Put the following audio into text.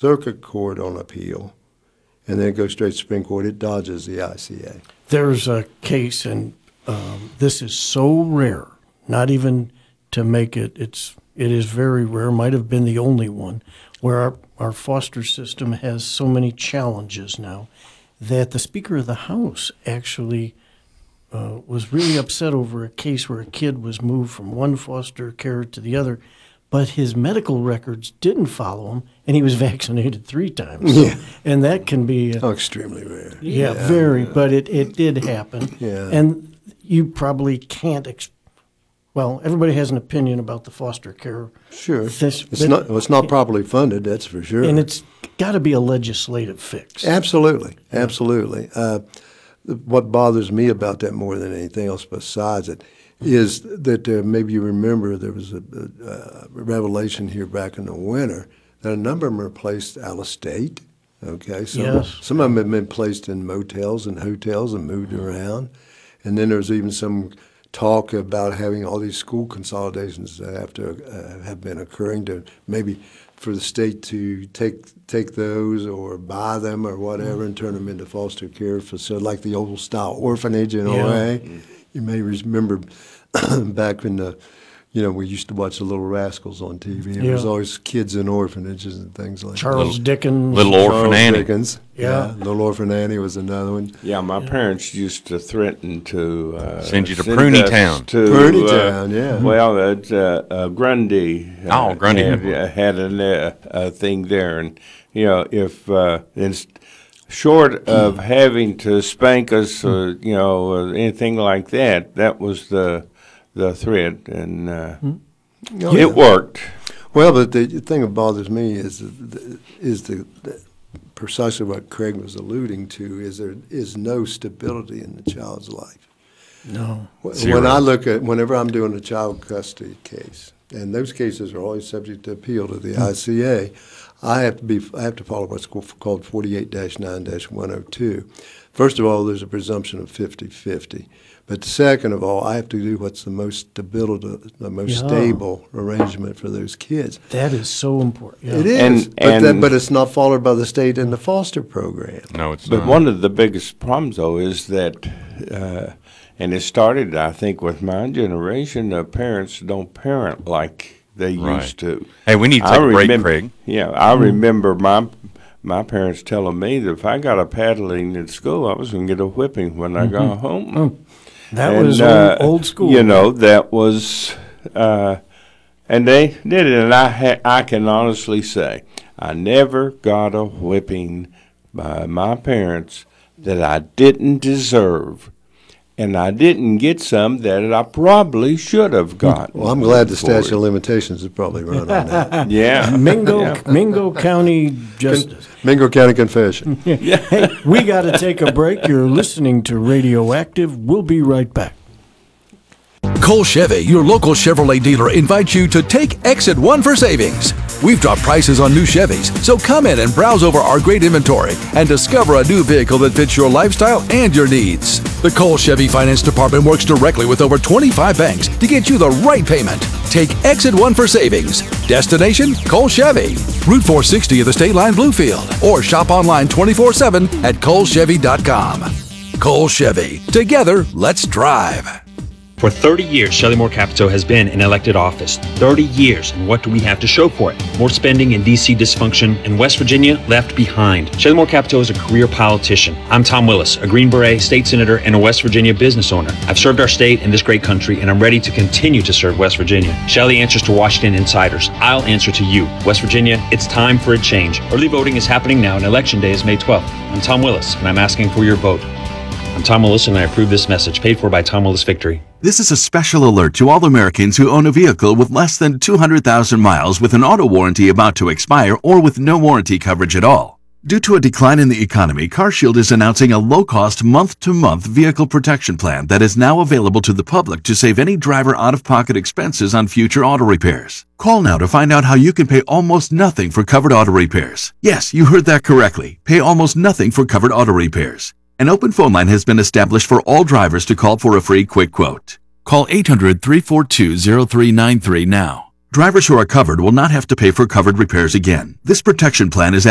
circuit court on appeal, and then it goes straight to Supreme Court. It dodges the ICA. There's a case, and this is so rare, not even to make it, it is very rare, might have been the only one, where our foster system has so many challenges now that the Speaker of the House actually was really upset over a case where a kid was moved from one foster care to the other, but his medical records didn't follow him, and he was vaccinated 3 times. So, Yeah. and that can be Extremely rare. Yeah, very, but it did happen. Yeah. And you probably can't, well, everybody has an opinion about the foster care. Sure. It's not properly funded, that's for sure. And it's got to be a legislative fix. Absolutely, absolutely. What bothers me about that more than anything else besides it is that maybe you remember there was a revelation here back in the winter that a number of them are placed out of state. Okay, some of them have been placed in motels and hotels and moved around, and then there's even some talk about having all these school consolidations that have been occurring to maybe for the state to take those or buy them or whatever and turn them into foster care facilities, like the old style orphanage in a way. You may remember back in the, we used to watch the Little Rascals on TV. There was always kids in orphanages and things like that. Charles Dickens. Little Orphan Annie. Dickens. Yeah. Little Orphan Annie was another one. Yeah, my parents used to threaten to send you to Pruny Town. Pruny Town, yeah. Well, Grundy. Grundy had a thing there, and if short of having to spank us, or anything like that, that was the threat, and it worked. Well, but the thing that bothers me is the precisely what Craig was alluding to, is there is no stability in the child's life. No. Whenever I'm doing a child custody case, and those cases are always subject to appeal to the ICA, I have to follow what's called 48-9-102. First of all, there's a presumption of 50-50. But second of all, I have to do what's the most stable arrangement for those kids. That is so important. Yeah. It is, but it's not followed by the state in the foster program. No, it's not. But one of the biggest problems, though, is that, and it started, I think, with my generation, parents don't parent like they used to. Hey, we need to take a break, Craig. Yeah, I remember my parents telling me that if I got a paddling at school, I was going to get a whipping when I got home. Oh. That was old school. That was, and they did it. And I can honestly say, I never got a whipping by my parents that I didn't deserve. And I didn't get some that I probably should have gotten. Well, I'm glad the statute of limitations is probably run on that. Yeah. Mingo County Justice. Mingo County Confession. Hey, we got to take a break. You're listening to Radioactive. We'll be right back. Cole Chevy, your local Chevrolet dealer, invites you to take Exit 1 for savings. We've dropped prices on new Chevys, so come in and browse over our great inventory and discover a new vehicle that fits your lifestyle and your needs. The Cole Chevy Finance Department works directly with over 25 banks to get you the right payment. Take Exit 1 for savings. Destination, Cole Chevy. Route 460 of the State Line Bluefield. Or shop online 24/7 at colechevy.com. Cole Chevy. Together, let's drive. For 30 years, Shelley Moore Capito has been in elected office. 30 years, and what do we have to show for it? More spending and D.C. dysfunction, and West Virginia left behind. Shelley Moore Capito is a career politician. I'm Tom Willis, a Green Beret, state senator, and a West Virginia business owner. I've served our state and this great country, and I'm ready to continue to serve West Virginia. Shelley answers to Washington insiders. I'll answer to you. West Virginia, it's time for a change. Early voting is happening now, and Election Day is May 12th. I'm Tom Willis, and I'm asking for your vote. I'm Tom Willis, and I approve this message, paid for by Tom Willis Victory. This is a special alert to all Americans who own a vehicle with less than 200,000 miles with an auto warranty about to expire or with no warranty coverage at all. Due to a decline in the economy, CarShield is announcing a low-cost month-to-month vehicle protection plan that is now available to the public to save any driver out-of-pocket expenses on future auto repairs. Call now to find out how you can pay almost nothing for covered auto repairs. Yes, you heard that correctly. Pay almost nothing for covered auto repairs. An open phone line has been established for all drivers to call for a free quick quote. Call 800-342-0393 now. Drivers who are covered will not have to pay for covered repairs again. This protection plan is